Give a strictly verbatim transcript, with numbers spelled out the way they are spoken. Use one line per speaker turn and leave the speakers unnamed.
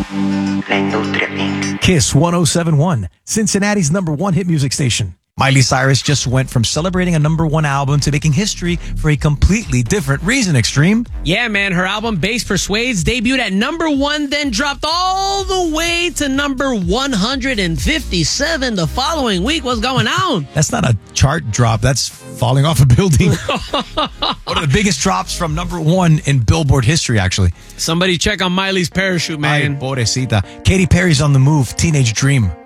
La Industria incorporated.
Kiss one oh seven point one, Cincinnati's number one hit music station. Miley Cyrus just went from celebrating a number one album to making history for a completely different reason, Extreme.
Yeah, man. Her album, Bass Persuades, debuted at number one, then dropped all the way to number one hundred fifty-seven the following week. What's going on?
That's not a chart drop. That's falling off a building. One of the biggest drops from number one in Billboard history, actually.
Somebody check on Miley's parachute, man.
Ay, pobrecita. Katy Perry's on the move. Teenage Dream.